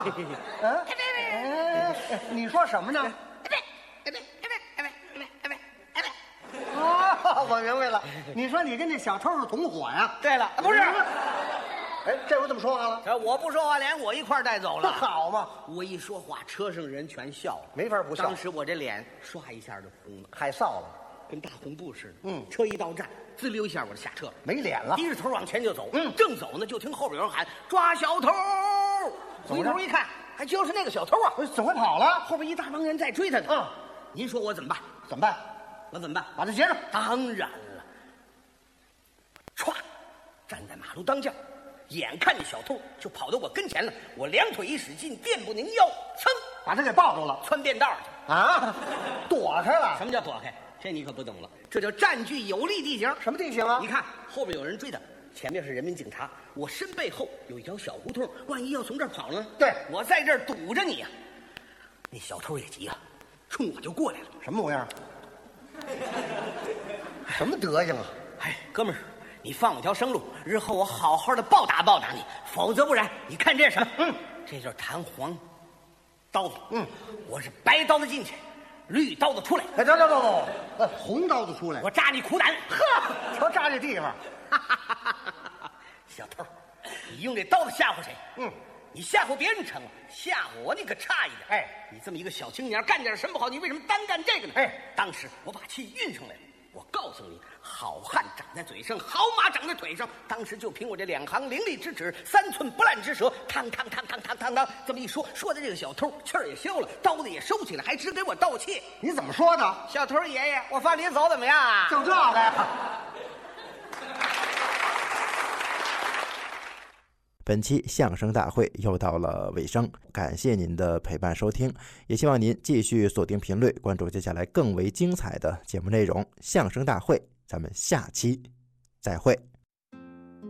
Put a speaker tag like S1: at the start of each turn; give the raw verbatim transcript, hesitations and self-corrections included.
S1: 嗯，哎，你说什么呢？哦，我明白了，你说你跟那小偷是同伙呀？
S2: 对了，不是，
S1: 哎，这回怎么说话了？
S2: 这我不说话，连我一块儿带走了。
S1: 好嘛，
S2: 我一说话，车上人全笑了，
S1: 没法不笑。
S2: 当时我这脸唰一下就红了，
S1: 害臊了，
S2: 跟大红布似的。
S1: 嗯，
S2: 车一到站，滋溜一下我就下车了，
S1: 没脸了，
S2: 低着头往前就走。
S1: 嗯，
S2: 正走呢，就听后边有人喊抓小偷。回头一看，还就是那个小偷啊！
S1: 怎么跑了？
S2: 后边一大帮人在追他呢。
S1: 嗯，
S2: 您说我怎么办？
S1: 怎么办？
S2: 我怎么办？
S1: 把他截住。
S2: 当然了，歘，站在马路当间，眼看见小偷就跑到我跟前了，我两腿一使劲，垫步拧腰，噌，
S1: 把他给抱住了，
S2: 窜便道去
S1: 啊，躲开了。
S2: 什么叫躲开？这你可不懂了，这叫占据有利地形。
S1: 什么地形啊？
S2: 你看后边有人追他，前面是人民警察，我身背后有一条小胡同，万一要从这儿跑呢？
S1: 对，
S2: 我在这儿堵着你呀、啊。那小偷也急了，冲我就过来了。
S1: 什么模样？什么德行啊！
S2: 哎，哥们儿，你放我条生路，日后我好好的报答报答你，否则不然。你看这是什么？嗯，这就是弹簧刀子。嗯，我是白刀子进去，绿刀子出来。
S1: 哎，等等等等，呃，红刀子出来，
S2: 我扎你苦胆。
S1: 呵，瞧扎这地方。
S2: 小偷，你用这刀子吓唬谁？
S1: 嗯，
S2: 你吓唬别人成了，吓唬我你可差一点。
S1: 哎，
S2: 你这么一个小青年，干点什么不好，你为什么单干这个呢？
S1: 哎，
S2: 当时我把气运上来了。我告诉你，好汉长在嘴上，好马长在腿上。当时就凭我这两行伶俐之齿，三寸不烂之舌，嘡嘡嘡嘡嘡嘡嘡，这么一说，说的这个小偷气儿也消了，刀子也收起来，还只给我道歉。
S1: 你怎么说的？
S2: 小偷爷爷，我放你走怎么样啊？
S1: 就这个呀。
S3: 本期相声大会又到了尾声，感谢您的陪伴收听，也希望您继续锁定频率，关注接下来更为精彩的节目内容。相声大会，咱们下期再会。